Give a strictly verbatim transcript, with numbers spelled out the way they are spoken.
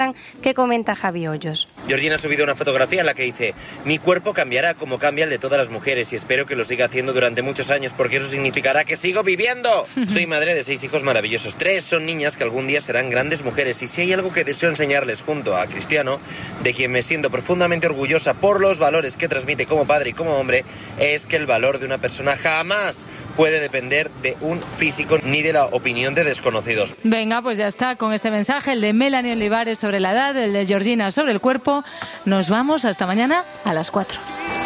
¿Qué comenta Javi Hoyos? Georgina ha subido una fotografía en la que dice: mi cuerpo cambiará como cambia el de todas las mujeres y espero que lo siga haciendo durante muchos años porque eso significará que sigo viviendo. Soy madre de seis hijos maravillosos. Tres son niñas que algún día serán grandes mujeres y si hay algo que deseo enseñarles junto a Cristiano, de quien me siento profundamente orgullosa por los valores que transmite como padre y como hombre, es que el valor de una persona jamás puede depender de un físico ni de la opinión de desconocidos. Venga, pues ya está, con este mensaje, el de Melanie Olivares sobre la edad, el de Georgina sobre el cuerpo. Nos vamos hasta mañana a las cuatro.